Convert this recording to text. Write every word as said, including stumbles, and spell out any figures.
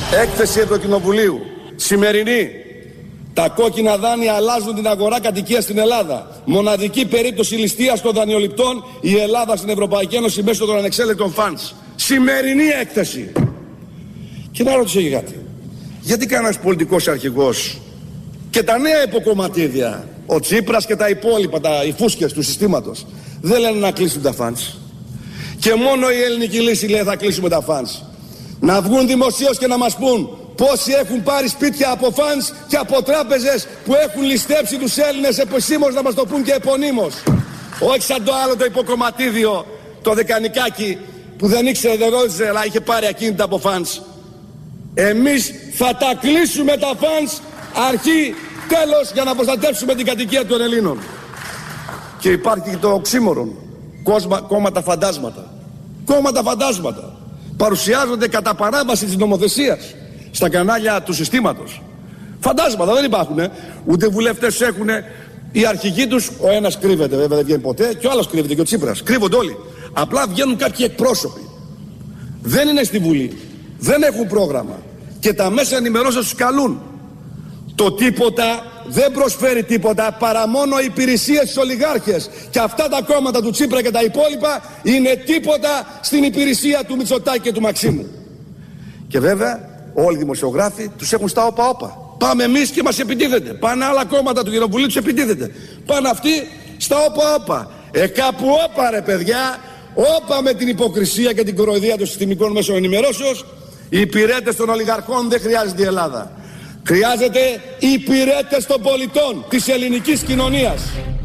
Έκθεση Ευρωκοινοβουλίου. Σημερινή. Τα κόκκινα δάνεια αλλάζουν την αγορά κατοικίας στην Ελλάδα. Μοναδική περίπτωση ληστείας των δανειοληπτών η Ελλάδα στην Ευρωπαϊκή Ένωση μέσω των ανεξέλεγκτων funds. Σημερινή έκθεση. Και να ρωτήσω για κάτι. Γιατί κανένας πολιτικός αρχηγός και τα νέα υποκομματίδια, ο Τσίπρας και τα υπόλοιπα, τα, οι φούσκες του συστήματος, δεν λένε να κλείσουν τα funds? Και μόνο η ελληνική λύση λέει θα κλείσουμε τα funds. Να βγουν δημοσίως και να μας πούν πόσοι έχουν πάρει σπίτια από funds και από τράπεζες που έχουν ληστέψει τους Έλληνες επισήμως, να μας το πούν και επωνύμως. Όχι σαν το άλλο το υποκομματίδιο, το Δεκανικάκι, που δεν ήξερε, δεν ρώτησε, αλλά είχε πάρει ακίνητα από funds. Εμείς θα τα κλείσουμε τα funds, αρχή, τέλος, για να προστατεύσουμε την κατοικία των Ελλήνων. Και υπάρχει και το οξύμορον, κόμματα φαντάσματα. Κόμματα φαντάσματα. Παρουσιάζονται κατά παράβαση της νομοθεσίας στα κανάλια του συστήματος. Φαντάσματα δεν υπάρχουνε, ούτε βουλευτές έχουνε. Οι αρχηγοί τους, ο ένας κρύβεται, βέβαια δεν βγαίνει ποτέ, και ο άλλος κρύβεται, και ο Τσίπρας. Κρύβονται όλοι. Απλά βγαίνουν κάποιοι εκπρόσωποι. Δεν είναι στη Βουλή. Δεν έχουν πρόγραμμα. Και τα μέσα ενημερώσεως τους καλούν. Το τίποτα δεν προσφέρει τίποτα παρά μόνο υπηρεσίες στους ολιγάρχες. Και αυτά τα κόμματα του Τσίπρα και τα υπόλοιπα είναι τίποτα στην υπηρεσία του Μητσοτάκη και του Μαξίμου. Και βέβαια όλοι οι δημοσιογράφοι τους έχουν στα όπα-όπα. Πάμε εμείς και μας επιτίθεται. Πάνε άλλα κόμματα του Κοινοβουλίου, τους επιτίθεται. Πάνε αυτοί στα όπα-όπα. Ε, κάπου όπα ρε παιδιά. Όπα με την υποκρισία και την κοροϊδία των συστημικών μέσων ενημερώσεως. Οι υπηρέτες των ολιγαρχών δεν χρειάζεται η Ελλάδα. Χρειάζεται οι υπηρέτες των πολιτών, της ελληνικής κοινωνίας.